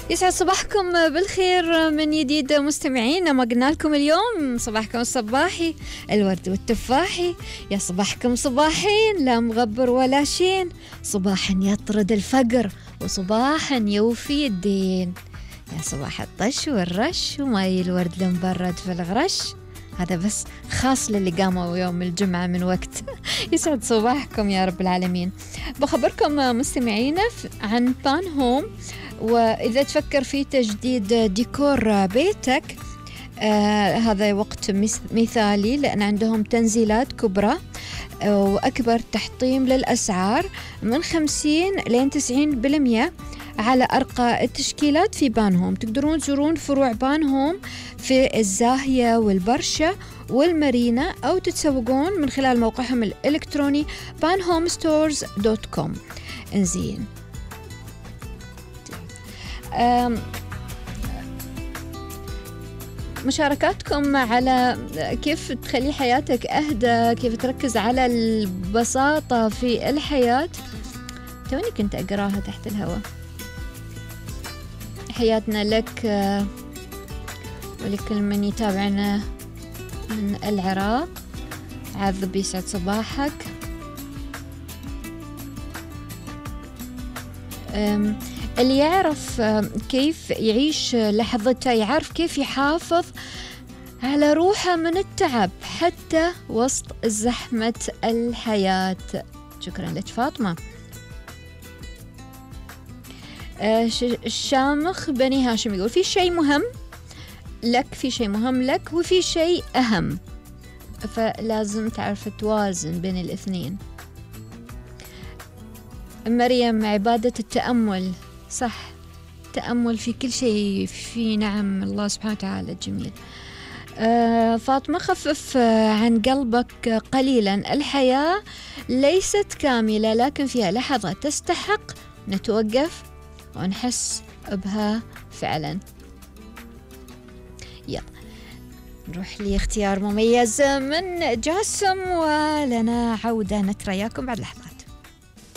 يسعد صباحكم بالخير من جديد مستمعين. ما قلنا لكم اليوم صباحكم الصباحي الورد والتفاحي. يا صباحكم صباحين لا مغبر ولا شين، صباحا يطرد الفقر وصباحا يوفي الدين. يا صباح الطش والرش وماي الورد المبرد في الغرش، هذا بس خاص للي قاموا يوم الجمعة من وقت. يسعد صباحكم يا رب العالمين. بخبركم مستمعينا عن بان هوم، وإذا تفكر في تجديد ديكور بيتك هذا وقت مثالي، لأن عندهم تنزيلات كبرى وأكبر تحطيم للأسعار من 50 لين 90% على أرقى التشكيلات في بان هوم. تقدرون تزورون فروع بان هوم في الزاهية والبرشة والمارينا، أو تتسوقون من خلال موقعهم الإلكتروني banhomestores.com. انزين، مشاركاتكم على كيف تخلي حياتك أهدى، كيف تركز على البساطة في الحياة، توني كنت أقراها تحت الهواء. حياتنا لك ولكل من يتابعنا من العراق. عذب يسعد صباحك. اللي يعرف كيف يعيش لحظته يعرف كيف يحافظ على روحه من التعب حتى وسط زحمة الحياة. شكرا لك فاطمة. الشامخ بني هاشم يقول في شيء مهم لك، في شيء مهم لك وفي شيء أهم، فلازم تعرف توازن بين الاثنين. مريم عبادة التأمل، صح، تأمل في كل شيء، في نعم الله سبحانه وتعالى جميل. فاطمة خفف عن قلبك قليلا، الحياة ليست كاملة لكن فيها لحظة تستحق نتوقف ونحس بها فعلا. يلا نروح لاختيار مميز من جاسم، ولنا عودة نترياكم بعد لحظات.